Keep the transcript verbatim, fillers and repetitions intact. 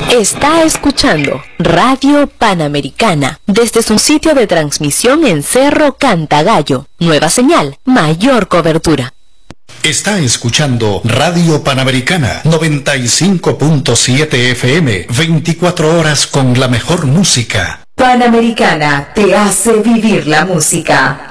Está escuchando Radio Panamericana desde su sitio de transmisión en Cerro Cantagallo. Nueva señal, mayor cobertura. Está escuchando Radio Panamericana noventa y cinco punto siete F M, veinticuatro horas con la mejor música. Panamericana te hace vivir la música.